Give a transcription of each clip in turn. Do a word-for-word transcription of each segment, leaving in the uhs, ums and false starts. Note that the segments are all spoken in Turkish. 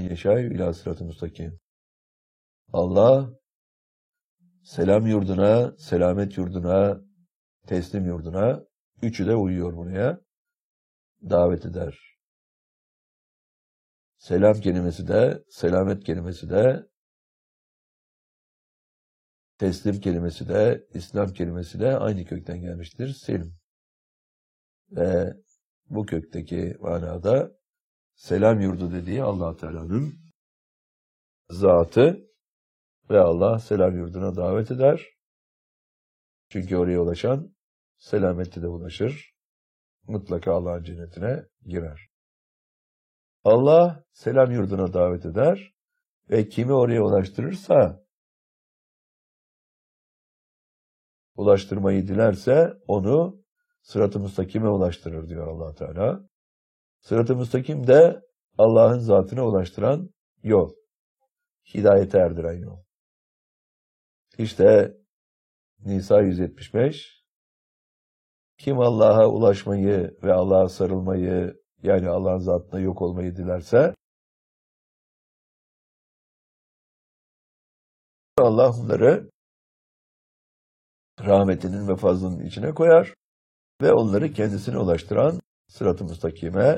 yeşâ'u ilâ sıratı müstakim. Allah selam yurduna, selamet yurduna, teslim yurduna, üçü de uyuyor buraya, davet eder. Selam kelimesi de, selamet kelimesi de, teslim kelimesi de, İslam kelimesi de aynı kökten gelmiştir. Selim. Ve bu kökteki manada selam yurdu dediği Allah Teala'nın zatı ve Allah selam yurduna davet eder. Çünkü oraya ulaşan selamette de ulaşır. Mutlaka Allah'ın cennetine girer. Allah selam yurduna davet eder ve kimi oraya ulaştırırsa, ulaştırmayı dilerse onu sırat-ı müstakime ulaştırır diyor Allah Teala. Sırat-ı müstakim de Allah'ın zatına ulaştıran yol. Hidayete erdiren yol. İşte Nisa yüz yetmiş beş, kim Allah'a ulaşmayı ve Allah'a sarılmayı, yani Allah'ın zatına yok olmayı dilerse, Allah onları rahmetinin ve fazlının içine koyar ve onları kendisine ulaştıran sırat-ı müstakime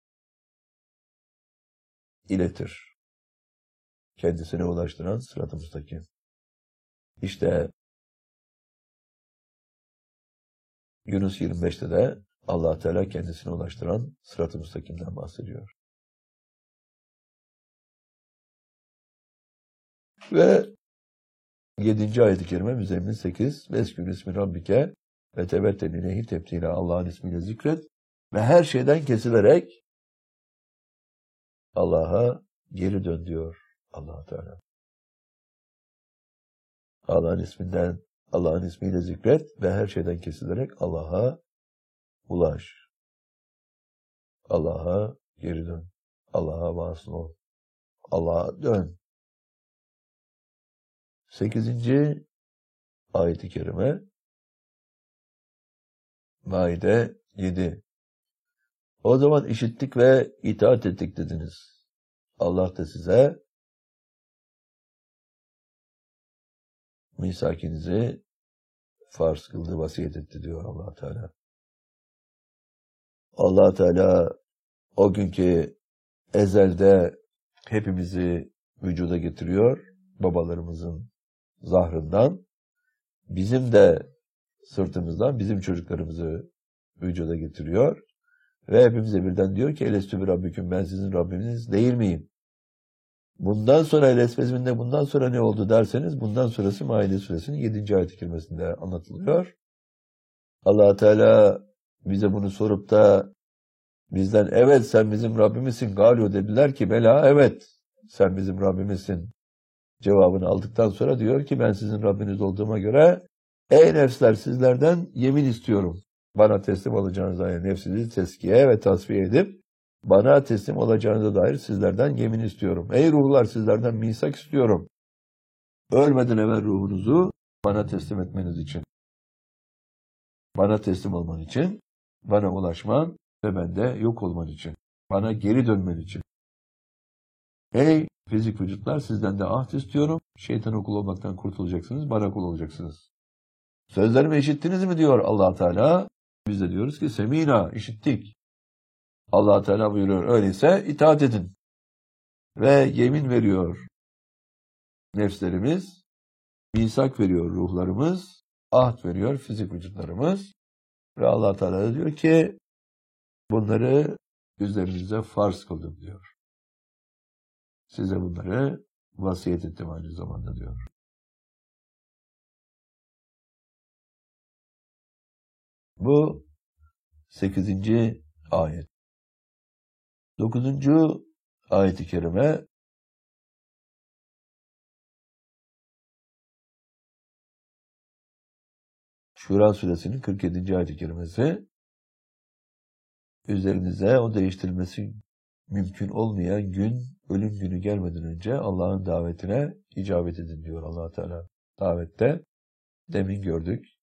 iletir. Kendisine ulaştıran sırat-ı müstakim. İşte Yunus yirmi beşte de Allah Teala kendisine ulaştıran sırat-ı müstakimden bahsediyor. Ve yedinci ayet-i kerime Müzzemmil sekiz, Veskür ismi Rabbike ve tebettel ileyhi tebtila, Allah'ın ismiyle zikret ve her şeyden kesilerek Allah'a geri dön diyor Allah Teala. Allah'ın isminden, Allah'ın ismiyle zikret ve her şeyden kesilerek Allah'a ulaş. Allah'a geri dön. Allah'a vasıl ol. Allah'a dön. Sekizinci ayet-i kerime Maide yedi. O zaman işittik ve itaat ettik dediniz. Allah da size misakinizi farz kıldı, vasiyet etti diyor Allah Teala. Allah Teala o günkü ezelde hepimizi vücuda getiriyor, babalarımızın zahrından, bizim de sırtımızdan bizim çocuklarımızı vücuda getiriyor ve hepimize birden diyor ki elestü bir Rabbiküm, ben sizin Rabbiniz değil miyim? Bundan sonra elesmezminde bundan sonra ne oldu derseniz, bundan sonrası Maide suresinin yedinci ayet-i kerimesinde anlatılıyor. Allah Teala bize bunu sorup da bizden evet sen bizim Rabbimizsin galiyo dediler ki bela evet sen bizim Rabbimizsin cevabını aldıktan sonra diyor ki ben sizin Rabbiniz olduğuma göre ey nefsler sizlerden yemin istiyorum. Bana teslim olacağınıza dair nefsinizi teskiye ve tasfiye edip bana teslim olacağınıza dair sizlerden yemin istiyorum. Ey ruhlar sizlerden misak istiyorum. Ölmeden evvel ruhunuzu bana teslim etmeniz için. Bana teslim olman için, bana ulaşman ve bende yok olman için. Bana geri dönmen için. Ey fizik vücutlar sizden de ahd istiyorum. Şeytana kul olmaktan kurtulacaksınız, bana kul olacaksınız. Sözlerimi işittiniz mi diyor Allah Teala. Biz de diyoruz ki semina, işittik. Allah Teala buyuruyor öyleyse itaat edin. Ve yemin veriyor nefslerimiz, misak veriyor ruhlarımız, ahd veriyor fizik vücutlarımız. Ve Allah Teala da diyor ki bunları üzerinize farz kıldım diyor. Size bunları vasiyet ettim aynı zamanda diyor. Bu sekizinci ayet. Dokuzuncu ayet-i kerime Şura suresinin kırk yedinci ayet-i kerimesi. Üzerinize o değiştirilmesi mümkün olmayan gün, ölüm günü gelmeden önce Allah'ın davetine icabet edin diyor Allah Teala. Davette demin gördük.